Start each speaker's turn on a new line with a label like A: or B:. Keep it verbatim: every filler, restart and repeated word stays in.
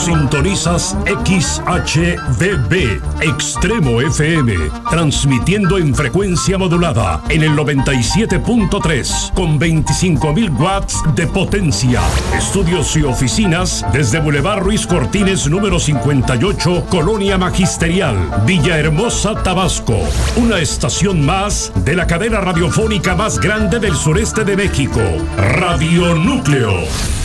A: Sintonizas X H D B, Extremo F M, transmitiendo en frecuencia modulada en el noventa y siete punto tres con veinticinco mil watts de potencia. Estudios y oficinas desde Boulevard Ruiz Cortines número cincuenta y ocho, Colonia Magisterial, Villahermosa, Tabasco. Una estación más de la cadena radiofónica más grande del sureste de México, Radio Núcleo.